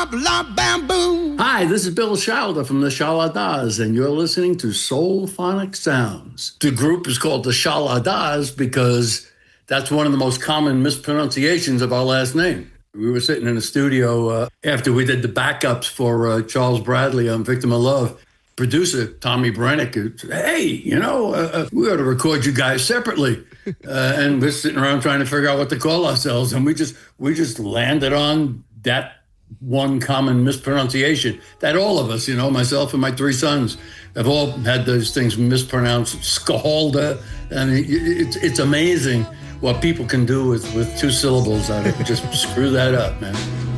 la bamboo. Hi, this is Bill Schauder from the Shaladas, and you're listening to Soulphonic Sounds. The group is called the Shaladas because that's one of the most common mispronunciations of our last name. We were sitting in a studio after we did the backups for Charles Bradley on Victim of Love. Producer Tommy Brennick, hey, we ought to record you guys separately. And we're sitting around trying to figure out what to call ourselves. And we just landed on that one common mispronunciation that all of us, myself and my three sons, have all had those things mispronounced. Scalda. And it's amazing what people can do with two syllables. I just screw that up, man.